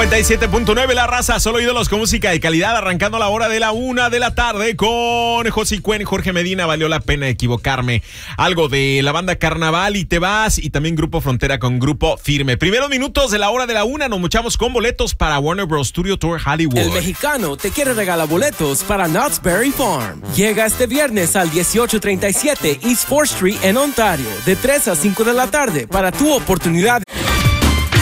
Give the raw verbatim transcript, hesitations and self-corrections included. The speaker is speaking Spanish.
noventa y siete punto nueve La Raza, solo ídolos con música de calidad, arrancando la hora de la una de la tarde con José Cuen, Jorge Medina. Valió la pena equivocarme. Algo de la banda Carnaval y Te Vas, y también Grupo Frontera con Grupo Firme. Primeros minutos de la hora de la una, nos muchamos con boletos para Warner Bros. Studio Tour Hollywood. El mexicano te quiere regalar boletos para Knott's Berry Farm. Llega este viernes al dieciocho treinta y siete East fourth Street en Ontario, de tres a cinco de la tarde, para tu oportunidad